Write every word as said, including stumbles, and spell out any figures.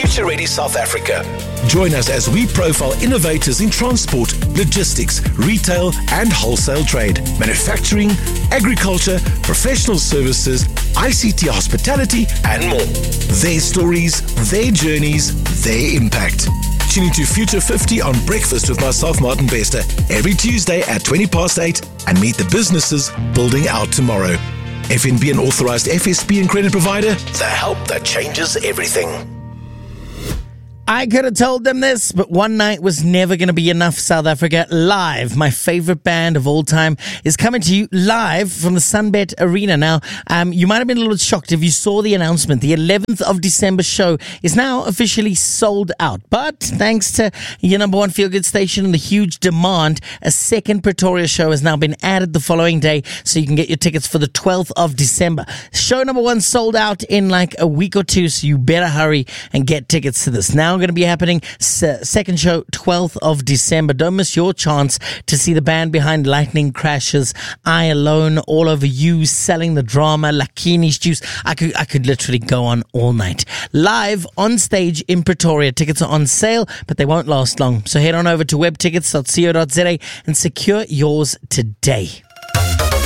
Future Ready South Africa. Join us as we profile innovators in transport, logistics, retail and wholesale trade, manufacturing, agriculture, professional services, I C T hospitality and more. Their stories, their journeys, their impact. Tune into Future fifty on Breakfast with myself, Martin Bester, every Tuesday at twenty past eight and meet the businesses building our tomorrow. F N B, an authorized F S P and credit provider, the help that changes everything. I could have told them this, but one night was never going to be enough. South Africa Live, my favorite band of all time, is coming to you live from the Sunbet Arena. Now, um, you might have been a little bit shocked if you saw the announcement. The eleventh of December show is now officially sold out. But thanks to your number one feel-good station and the huge demand, a second Pretoria show has now been added the following day, so you can get your tickets for the twelfth of December. Show number one sold out in like a week or two, so you better hurry and get tickets to this. Now, going to be happening second show twelfth of December. Don't miss your chance to see the band behind Lightning Crashes, I Alone, All Over You, Selling the Drama, Lakini's Juice. I could I could literally go on all night. Live on stage in Pretoria. Tickets are on sale, but they won't last long. So head on over to web tickets dot co dot za and secure yours today.